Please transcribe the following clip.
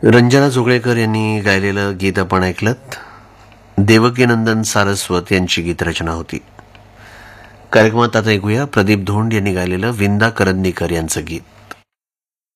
रंजना जोगळेकर यांनी गायलेलं गीत आपण ऐकलत. देवकीनंदन सारस्वत यांची गीतरचना होती. कार्यक्रमात आता ऐकूया प्रदीप धोंड यांनी गायलेलं विंदा करंदीकर यांचं गीत.